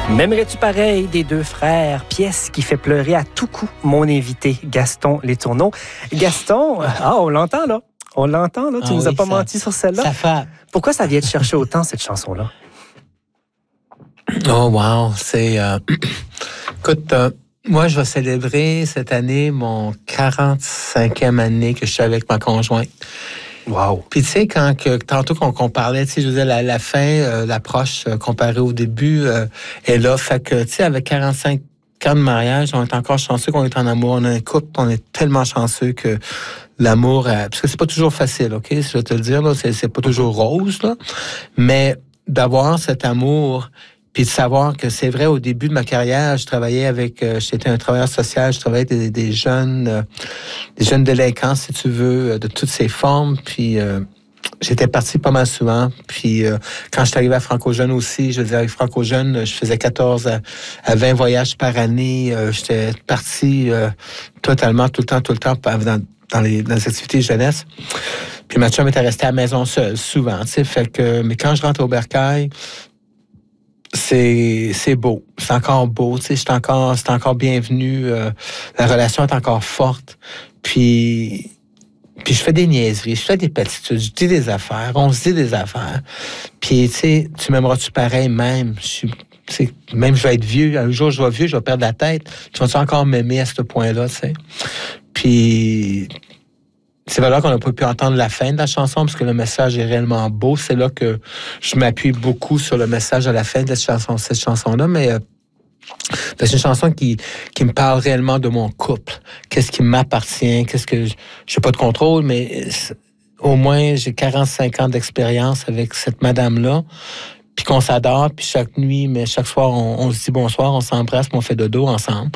M'aimerais-tu pareil des deux frères, pièce qui fait pleurer à tout coup mon invité, Gaston Letourneau. Gaston, on l'entend là. On l'entend là, tu nous as pas menti sur celle-là. Ça fait. Pourquoi ça vient te chercher autant cette chanson-là? Oh wow, c'est... Écoute, moi je vais célébrer cette année mon 45e année que je suis avec ma conjointe. Wow. Puis tu sais, tantôt qu'on parlait, tu sais, je veux dire, la fin, l'approche comparée au début est là. Fait que, tu sais, avec 45 ans de mariage, on est encore chanceux qu'on est en amour. On a un couple, on est tellement chanceux que l'amour... parce que c'est pas toujours facile, OK? Je vais te le dire, là, c'est pas toujours rose, là. Mais d'avoir cet amour... Puis de savoir que c'est vrai, au début de ma carrière, je travaillais avec... j'étais un travailleur social, je travaillais avec des jeunes délinquants, si tu veux, de toutes ces formes. Puis j'étais parti pas mal souvent. Puis quand je suis arrivé à Franco-Jeune aussi, je veux dire, avec Franco-Jeune, je faisais 14 à 20 voyages par année. J'étais parti totalement, tout le temps, dans les activités jeunesse. Puis ma chum était restée à la maison seule, souvent, tu sais. Fait que... Mais quand je rentre au Bercail... C'est beau. C'est encore beau. Tu sais, c'est encore bienvenu. La relation est encore forte. Puis je fais des niaiseries, je fais des platitudes, je dis des affaires, on se dit des affaires. Puis, tu sais, tu m'aimeras-tu pareil même? Même je vais être vieux. Un jour, je vais vieux, je vais perdre la tête. Tu vas-tu encore m'aimer à ce point-là, tu sais? Puis... C'est vrai qu'on n'a pas pu entendre la fin de la chanson parce que le message est réellement beau. C'est là que je m'appuie beaucoup sur le message à la fin de cette chanson-là. Mais c'est une chanson qui me parle réellement de mon couple. Qu'est-ce qui m'appartient? Je n'ai pas de contrôle, mais au moins j'ai 45 ans d'expérience avec cette madame-là. Puis qu'on s'adore, puis chaque nuit, mais chaque soir, on se dit bonsoir, on s'embrasse, puis on fait dodo ensemble.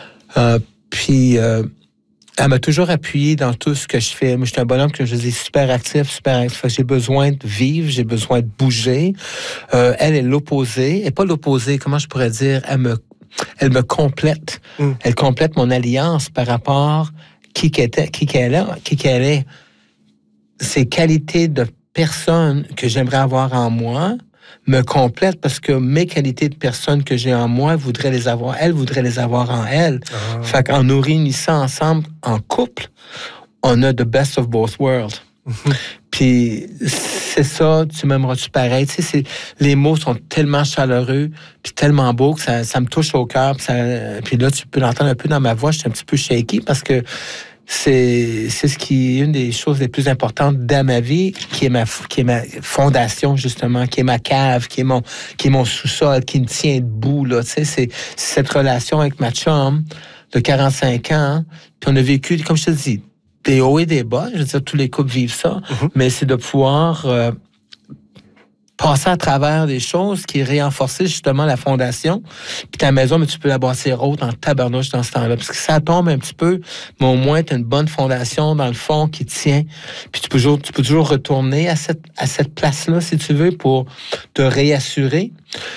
Elle m'a toujours appuyé dans tout ce que je fais. Moi, je suis un bonhomme que je dis super actif. J'ai besoin de vivre, j'ai besoin de bouger. Elle est l'opposé. Et pas l'opposé, comment je pourrais dire? Elle me complète. Elle complète mon alliance par rapport qui qu'elle est. Ces qualités de personne que j'aimerais avoir en moi me complète parce que mes qualités de personne que j'ai en moi, elle voudrait les avoir en elle. Ah. Fait qu'en nous réunissant ensemble en couple, on a the best of both worlds. Puis c'est ça, tu m'aimeras-tu pareil. Tu sais, les mots sont tellement chaleureux puis tellement beaux que ça me touche au cœur. Puis là, tu peux l'entendre un peu dans ma voix, je suis un petit peu shaky parce que c'est ce qui est une des choses les plus importantes dans ma vie, qui est ma fondation, justement, qui est ma cave, qui est mon sous-sol, qui me tient debout, là. Tu sais, c'est cette relation avec ma chum de 45 ans. Puis on a vécu, comme je te dis, des hauts et des bas. Je veux dire, tous les couples vivent ça. Mais c'est de pouvoir passer à travers des choses qui renforcent justement la fondation. Puis ta maison, mais tu peux la bâtir haute en tabarnouche dans ce temps-là. Parce que ça tombe un petit peu, mais au moins, tu as une bonne fondation dans le fond qui tient. Puis tu peux toujours retourner à cette place-là, si tu veux, pour te réassurer.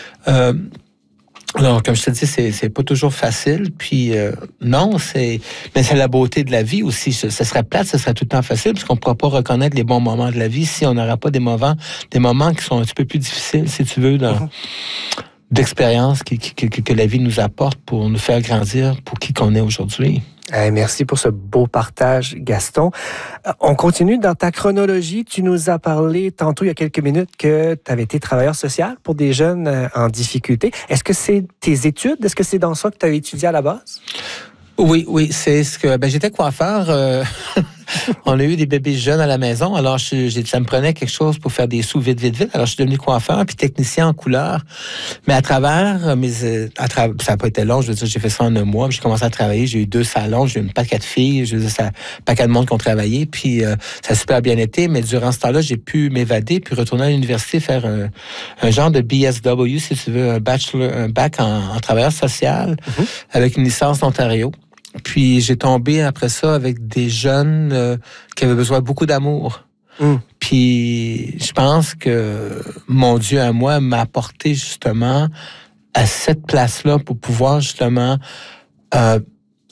Alors, comme je te dis, c'est pas toujours facile. Puis non, mais c'est la beauté de la vie aussi. Ce serait plate, ce serait tout le temps facile, parce qu'on ne pourra pas reconnaître les bons moments de la vie si on n'aura pas des moments qui sont un petit peu plus difficiles, si tu veux, d'expérience que la vie nous apporte pour nous faire grandir pour qui qu'on est aujourd'hui. Merci pour ce beau partage, Gaston. On continue dans ta chronologie. Tu nous as parlé tantôt, il y a quelques minutes, que tu avais été travailleur social pour des jeunes en difficulté. Est-ce que c'est tes études? Est-ce que c'est dans ça que tu as étudié à la base? Oui, c'est ce que... j'étais coiffeur. On a eu des bébés jeunes à la maison. Alors, ça me prenait quelque chose pour faire des sous vite. Alors, je suis devenu coiffeur puis technicien en couleur. Mais à travers ça n'a pas été long. Je veux dire, j'ai fait ça en un mois. J'ai commencé à travailler. J'ai eu 2 salons. J'ai eu une paquet de filles. Je veux dire, un paquet de monde qui ont travaillé. Puis, ça a super bien été. Mais durant ce temps-là, j'ai pu m'évader puis retourner à l'université faire un genre de BSW, si tu veux, un bac en travailleur social avec une licence d'Ontario. Puis j'ai tombé après ça avec des jeunes qui avaient besoin de beaucoup d'amour. Puis je pense que mon Dieu à moi m'a apporté justement à cette place-là pour pouvoir justement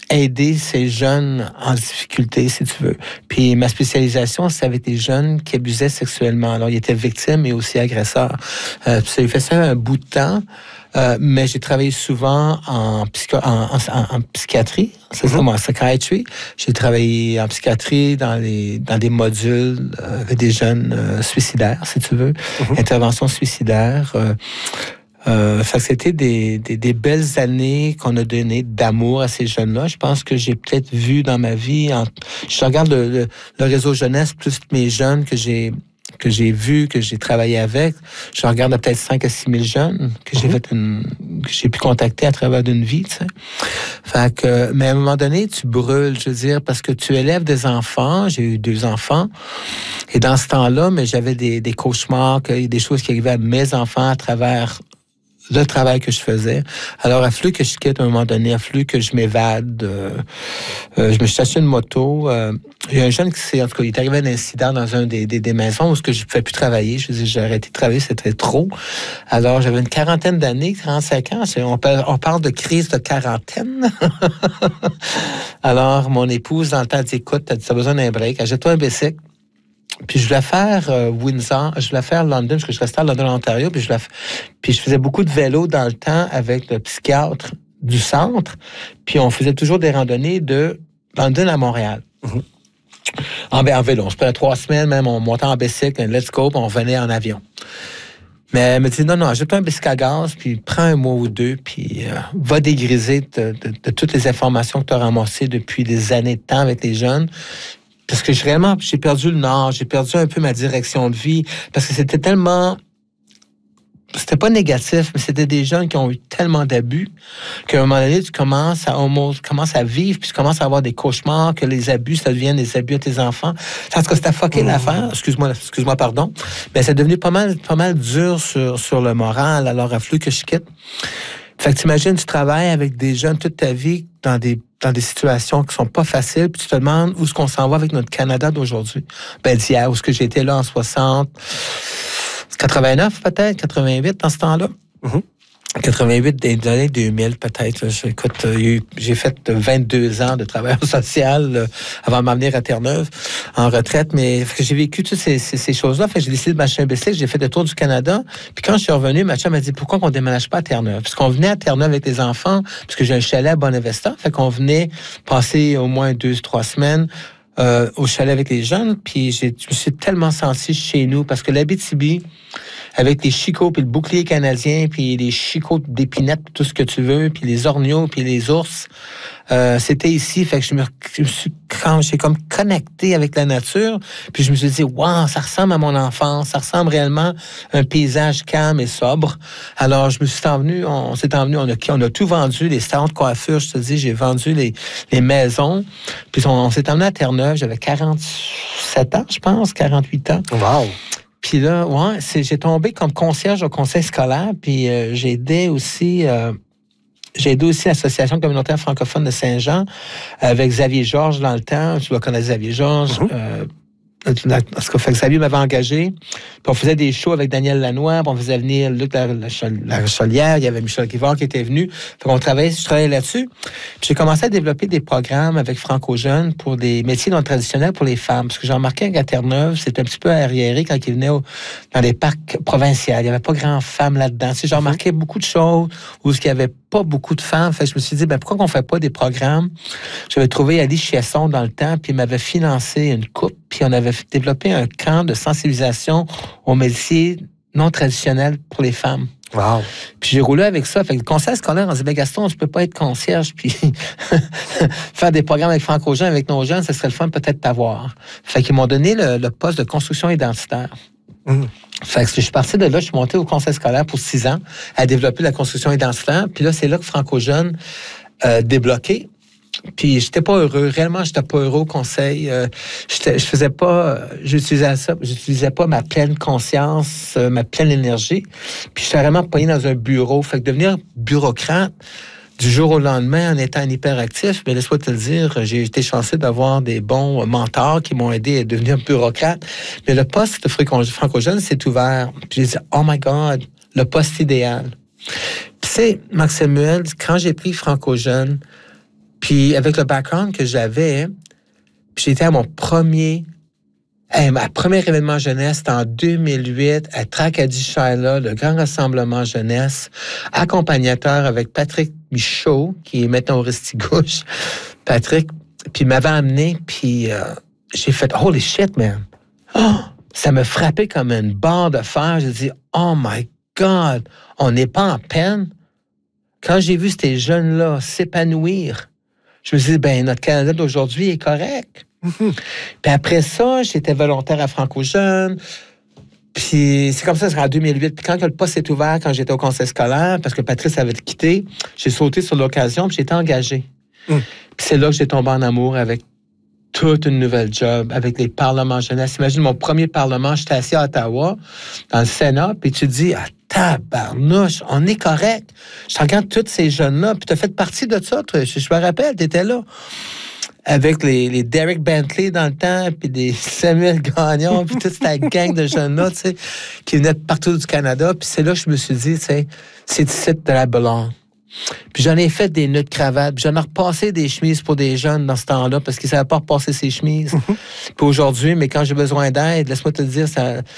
aider ces jeunes en difficulté, si tu veux. Puis ma spécialisation, c'est avec des jeunes qui abusaient sexuellement. Alors, ils étaient victimes et aussi agresseurs. J'ai fait ça un bout de temps, mais j'ai travaillé souvent en psychiatrie, c'est ça, moi, en psychiatrie. J'ai travaillé en psychiatrie dans des modules avec des jeunes suicidaires, si tu veux, intervention suicidaire. Fait que c'était des belles années qu'on a données d'amour à ces jeunes-là. Je pense que j'ai peut-être vu dans ma vie, je regarde le réseau jeunesse, plus mes jeunes que j'ai vus, que j'ai travaillé avec. Je regarde peut-être 5 à 6 000 jeunes que j'ai pu contacter à travers d'une vie, tu sais. Fait que, mais à un moment donné, tu brûles, je veux dire, parce que tu élèves des enfants. J'ai eu 2 enfants. Et dans ce temps-là, mais j'avais des cauchemars, des choses qui arrivaient à mes enfants à travers le travail que je faisais. Alors, il a fallu que je quitte à un moment donné, il a fallu que je m'évade. Je me suis acheté une moto. Il y a un jeune qui en tout cas, il est arrivé un incident dans un des maisons où je ne pouvais plus travailler. Je veux dire, j'ai arrêté de travailler, c'était trop. Alors, j'avais une quarantaine d'années, 35 ans. On parle de crise de quarantaine. Alors, mon épouse, dans le temps, elle dit, écoute, tu as besoin d'un break. Achète-toi un bicycle. Puis je voulais faire Windsor, je voulais faire London, parce que je restais à London, Ontario, puis je faisais beaucoup de vélo dans le temps avec le psychiatre du centre, puis on faisait toujours des randonnées de London à Montréal. En vélo. On se prenait 3 semaines, même on montait en bicycle, let's go, puis on revenait en avion. Mais elle me dit, non, achète-toi un bicycle à gaz, puis prends un mois ou 2, puis va dégriser de toutes les informations que tu as ramassées depuis des années de temps avec les jeunes. Parce que j'ai perdu le nord, j'ai perdu un peu ma direction de vie, parce que c'était pas négatif, mais c'était des jeunes qui ont eu tellement d'abus qu'à un moment donné, tu commences à vivre, puis tu commences à avoir des cauchemars, que les abus, ça devient des abus à tes enfants. En tout cas, c'était fucké l'affaire, excuse-moi, pardon, mais c'est devenu pas mal dur sur le moral, alors il a fallu que je quitte. Fait que t'imagines, tu travailles avec des jeunes toute ta vie dans des situations qui sont pas faciles, puis tu te demandes où est-ce qu'on s'en va avec notre Canada d'aujourd'hui. D'hier, où est-ce que j'étais là en 89 peut-être, 88 dans ce temps-là. 88 des années 2000 peut-être. Écoute, j'ai fait 22 ans de travail social avant de m'amener à Terre-Neuve en retraite, mais j'ai vécu toutes ces choses-là. Fait que j'ai décidé de m'acheter un bicycle, j'ai fait le tour du Canada. Puis quand je suis revenu, ma chum m'a dit pourquoi qu'on déménage pas à Terre-Neuve? Parce qu'on venait à Terre-Neuve avec les enfants, parce que j'ai un chalet à Bonavista. Fait qu'on venait passer au moins 2-3 semaines au chalet avec les jeunes. Puis je me suis tellement senti chez nous parce que l'Abitibi, avec les chicots, puis le bouclier canadien, puis les chicots d'épinette, tout ce que tu veux, puis les orgnaux, puis les ours, c'était ici. Fait que j'ai comme connecté avec la nature, puis je me suis dit, wow, ça ressemble à mon enfance, ça ressemble réellement à un paysage calme et sobre. Alors, je me suis envenu, on a tout vendu, les salons de coiffure, je te dis, j'ai vendu les maisons, puis on s'est emmené à Terre-Neuve, j'avais 47 ans, je pense, 48 ans. Wow! Puis là, j'ai tombé comme concierge au conseil scolaire, puis j'ai aidé aussi l'Association communautaire francophone de Saint-Jean avec Xavier Georges dans le temps. Tu dois connaître Xavier Georges. Parce que Xavier m'avait engagé. Puis on faisait des shows avec Daniel Lanois, puis on faisait venir Luc La Rochelière, il y avait Michel Guivard qui était venu. Fait je travaillais là-dessus. Puis j'ai commencé à développer des programmes avec Franco Jeunes pour des métiers non traditionnels pour les femmes. Parce que j'ai remarqué qu'à Terre-Neuve, c'était un petit peu arriéré quand ils venaient dans les parcs provinciaux. Il n'y avait pas grand femmes là-dedans. J'ai remarqué beaucoup de choses où il n'y avait pas beaucoup de femmes. Fait que je me suis dit, pourquoi qu'on fait pas des programmes? J'avais trouvé Alice Chiasson dans le temps, puis il m'avait financé une coupe, puis on avait développé un camp de sensibilisation aux métiers non traditionnels pour les femmes. Wow. Puis j'ai roulé avec ça. Fait que le conseil scolaire, on dit, Gaston, je peux pas être concierge, puis faire des programmes avec Franco Jeunes, avec nos jeunes, ça serait le fun peut-être t'avoir. Fait qu'ils m'ont donné le poste de construction identitaire. Fait que je suis parti de là, je suis monté au conseil scolaire pour 6 ans à développer la construction identitaire. Puis là, c'est là que Franco Jeunes débloqué. Puis j'étais pas heureux. Réellement, j'étais pas heureux au conseil. J'utilisais pas ma pleine conscience, ma pleine énergie. Puis j'étais vraiment pogné dans un bureau. Fait que devenir bureaucrate du jour au lendemain en étant hyperactif, mais laisse-moi te le dire, j'ai été chanceux d'avoir des bons mentors qui m'ont aidé à devenir bureaucrate. Mais le poste de Franco Jeunes s'est ouvert. Puis j'ai dit, oh my God, le poste idéal. Puis c'est, Marc Samuel, quand j'ai pris Franco Jeunes, puis Puis, avec le background que j'avais, j'étais à ma première événement jeunesse, c'était en 2008, à Tracadie-Charles, le grand rassemblement jeunesse, accompagnateur avec Patrick Michaud, qui est maintenant au Restigouche. Patrick, puis il m'avait amené, puis j'ai fait « Holy shit, man! » Ça me frappait comme une barre de fer. J'ai dit « Oh my God! On n'est pas en peine? » Quand j'ai vu ces jeunes-là s'épanouir, je me suis dit « Ben, notre Canada d'aujourd'hui est correct. » Puis après ça, j'étais volontaire à Franco-Jeunes. Puis c'est comme ça, c'est en 2008. Puis quand le poste s'est ouvert, quand j'étais au conseil scolaire, parce que Patrice avait quitté, j'ai sauté sur l'occasion, puis j'ai été engagé. Puis c'est là que j'ai tombé en amour avec toute une nouvelle job, avec les parlements jeunesse. Imagine mon premier parlement, j'étais assis à Ottawa, dans le Sénat, puis tu dis, ah, tabarnouche, on est correct. Je regarde tous ces jeunes-là, puis tu as fait partie de ça, toi. Je me rappelle, tu étais là. Avec les Derek Bentley dans le temps, puis des Samuel Gagnon, puis toute cette gang de jeunes-là, tu sais, qui venaient de partout du Canada. Puis c'est là que je me suis dit, tu sais, c'est ici de la belong. Puis j'en ai fait des nœuds de cravate, puis j'en ai repassé des chemises pour des jeunes dans ce temps-là, parce qu'ils ne savaient pas repasser ces chemises. Puis aujourd'hui, mais quand j'ai besoin d'aide, laisse-moi te le dire,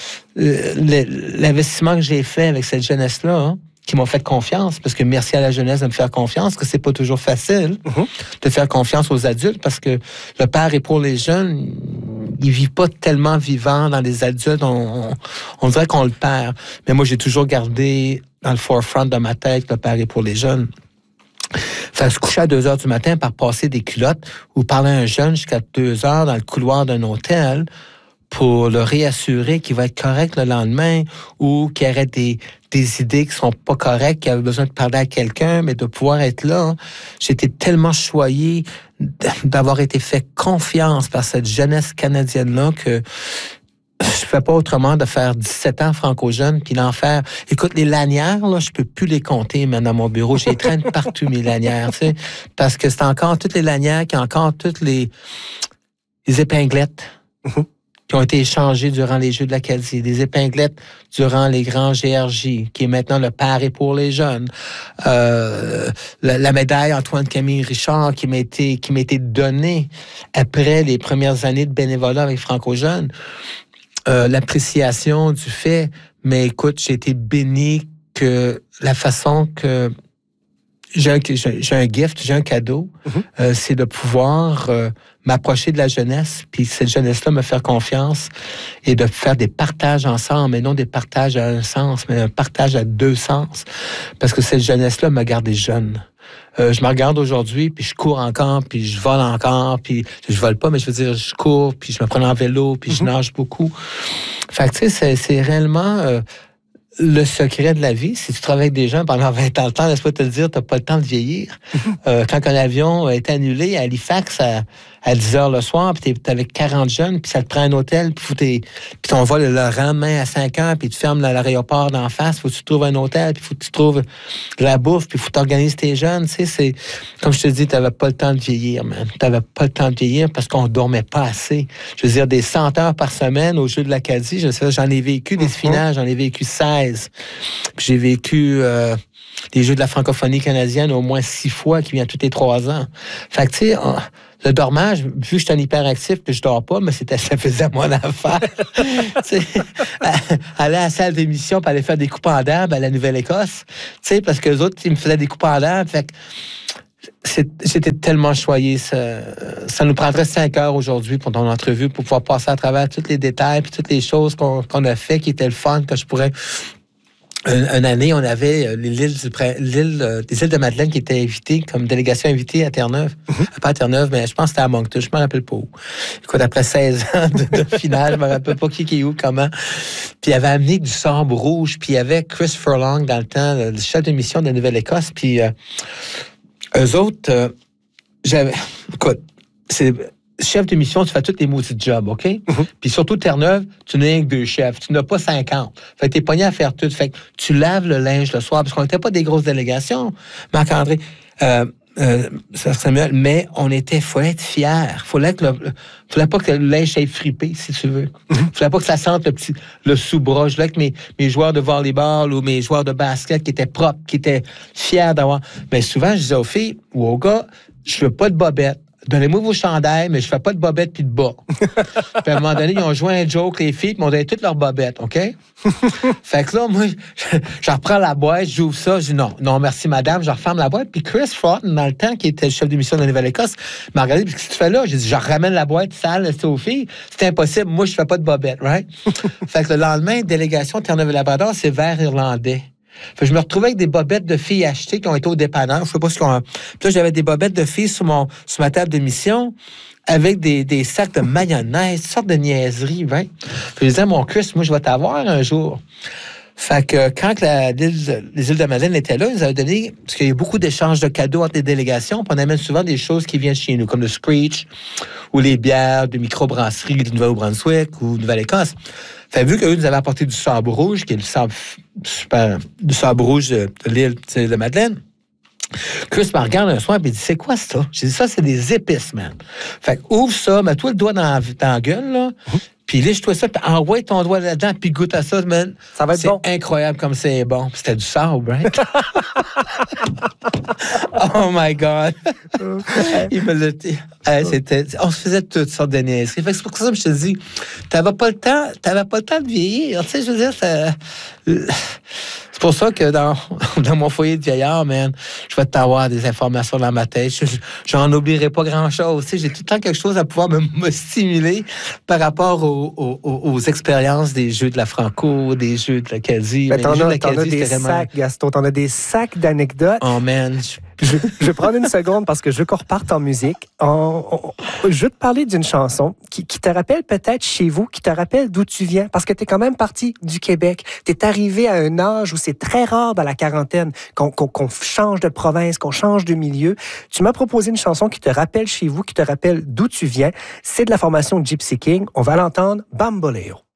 l'investissement que j'ai fait avec cette jeunesse-là, hein, qui m'ont fait confiance, parce que merci à la jeunesse de me faire confiance, que c'est pas toujours facile de faire confiance aux adultes, parce que le père est pour les jeunes, ils vivent pas tellement vivants dans les adultes, on dirait qu'on le perd. Mais moi, j'ai toujours gardé dans le forefront de ma tête le père est pour les jeunes. Faire se coucher à 2 heures du matin par passer des culottes ou parler à un jeune jusqu'à 2 heures dans le couloir d'un hôtel pour le réassurer qu'il va être correct le lendemain ou qu'il y aurait des idées qui sont pas correctes, qu'il avait besoin de parler à quelqu'un, mais de pouvoir être là. J'étais tellement choyé d'avoir été fait confiance par cette jeunesse canadienne-là que je ne fais pas autrement de faire 17 ans franco-jeune puis d'en faire... Écoute, les lanières, là, je peux plus les compter, mais dans mon bureau. J'ai traîné partout mes lanières, tu sais, parce que c'est encore toutes les lanières, qui ont encore toutes les épinglettes qui ont été échangées durant les Jeux de l'Acadie, des épinglettes durant les grands GRJ, qui est maintenant le père et pour les jeunes. La médaille Antoine-Camille Richard qui m'a été donnée après les premières années de bénévolat avec Franco-Jeunes. L'appréciation du fait, mais écoute, j'ai été béni que la façon que j'ai un gift, j'ai un cadeau, c'est de pouvoir m'approcher de la jeunesse, puis cette jeunesse-là me faire confiance et de faire des partages ensemble, mais non des partages à un sens, mais un partage à 2 sens, parce que cette jeunesse-là m'a gardé jeune. Je me regarde aujourd'hui, puis je cours encore, puis je vole encore, puis je vole pas, mais je veux dire, je cours, puis je me prends en vélo, puis je nage beaucoup. Fait que, tu sais, c'est réellement le secret de la vie. Si tu travailles avec des gens pendant 20 ans de temps, laisse-moi te le dire, t'as pas le temps de vieillir. Quand un avion est annulé à Halifax à 10 heures le soir, puis t'es avec 40 jeunes, puis ça te prend un hôtel, puis ton vol le lendemain à 5 heures, puis tu fermes l'aéroport d'en face, faut que tu trouves un hôtel, puis faut que tu trouves de la bouffe, puis faut que tu organises tes jeunes. Tu sais, c'est comme je te dis, t'avais pas le temps de vieillir, man. T'avais pas le temps de vieillir parce qu'on dormait pas assez. Je veux dire, des 100 heures par semaine au Jeux de l'Acadie, j'en ai vécu des finales, j'en ai vécu 16. Puis j'ai vécu les Jeux de la francophonie canadienne au moins 6 fois, qui vient tous les 3 ans. Fait que, tu sais, le dormage, vu que je suis un hyperactif, que je dors pas, mais ça faisait mon affaire. Aller à la salle d'émission pour aller faire des coupes en d'herbe à la Nouvelle-Écosse, tu sais, parce que les autres, ils me faisaient des coupes en d'herbe. Fait que j'étais tellement choyé. Ça nous prendrait 5 heures aujourd'hui pour ton entrevue, pour pouvoir passer à travers tous les détails puis toutes les choses qu'on a fait qui étaient le fun, que je pourrais... Une année, on avait les îles de Madeleine qui étaient invitées, comme délégation invitée à Terre-Neuve. Pas à Terre-Neuve, mais je pense que c'était à Moncton. Je me rappelle pas où. Écoute, après 16 ans de finale, je me rappelle pas qui est où, comment. Puis il avait amené du sable rouge, puis il y avait Chris Furlong dans le temps, le chef de mission de la Nouvelle-Écosse. Puis eux autres, écoute, c'est... Chef de mission, tu fais tous les maudits jobs, OK? Puis surtout, Terre-Neuve, tu n'as rien que 2 chefs. Tu n'as pas 50. Fait que t'es pogné à faire tout. Fait que tu laves le linge le soir, parce qu'on n'était pas des grosses délégations, Marc-André, Samuel, mais fallait être fiers. Fallait pas que le linge soit fripé, si tu veux. Fallait pas que ça sente le sous-bras. Je voulais que mes joueurs de volleyball ou mes joueurs de basket qui étaient propres, qui étaient fiers d'avoir... Mais souvent, je disais aux filles ou aux gars, je veux pas de bobette. Donnez-moi vos chandails, mais je fais pas de bobette puis de bas. Puis à un moment donné, ils ont joué un joke, les filles, puis ils m'ont donné toutes leurs bobettes, OK? Fait que là, moi, je reprends la boîte, j'ouvre ça, je dis non, merci madame, je referme la boîte. Puis Chris Froughton, dans le temps, qui était le chef d'émission de la Nouvelle-Écosse, m'a regardé, puis qu'est-ce que tu fais là? J'ai dit, je ramène la boîte sale, c'est aux filles. C'est impossible, moi, je fais pas de bobette, right? Fait que le lendemain, délégation Terre-Neuve-Labrador, c'est vert irlandais. Fait que je me retrouvais avec des bobettes de filles achetées qui ont été au dépanneur. Je sais pas ce qu'on a. Puis là, j'avais des bobettes de filles sur ma table d'émission avec des sacs de mayonnaise, toutes sortes de niaiseries, right? Puis je disais, mon Chris, moi, je vais t'avoir un jour. Fait que quand les îles de Madeleine étaient là, ils nous avaient donné, parce qu'il y a eu beaucoup d'échanges de cadeaux entre les délégations, puis on amène souvent des choses qui viennent chez nous, comme le Screech, ou les bières de microbrasserie du Nouveau-Brunswick ou Nouvelle-Écosse. Fait vu qu'eux nous avaient apporté du sabre rouge, qui est du sabre rouge de l'île de Madeleine. Chris me regarde un soir et il dit, c'est quoi ça? J'ai dit, ça, c'est des épices, man. Fait que ouvre ça, mets-toi le doigt dans la gueule, là. Puis lèche-toi ça, puis envoie ton doigt là-dedans, puis goûte à ça, man. Ça va être bon. C'est incroyable comme c'est bon. Puis c'était du sabre, right? Oh my God! Il me l'a dit. On se faisait toutes sortes de niaiseries. Fait que c'est pour ça que je te dis, t'avais pas le temps de vieillir. Tu sais, je veux dire, c'est pour ça que dans mon foyer de vieillard, man, je vais t'avoir des informations dans ma tête. J'en oublierai pas grand-chose. Tu sais, j'ai tout le temps quelque chose à pouvoir me stimuler par rapport aux expériences des Jeux de la Franco, des Jeux de l'Acadie. T'en as des sacs, Gaston. T'en as des sacs d'anecdotes. Oh, man. Je vais prendre une seconde parce que je veux qu'on reparte en musique. Je veux te parler d'une chanson qui te rappelle peut-être chez vous, qui te rappelle d'où tu viens, parce que tu es quand même parti du Québec. Tu es arrivé à un âge où c'est très rare dans la quarantaine qu'on change de province, qu'on change de milieu. Tu m'as proposé une chanson qui te rappelle chez vous, qui te rappelle d'où tu viens. C'est de la formation Gypsy King. On va l'entendre, Bamboleo.